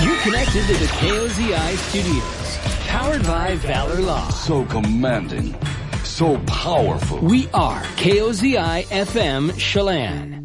You're connected to the KOZI studios, powered by Valor Law. So commanding, so powerful. We are KOZI FM Chelan.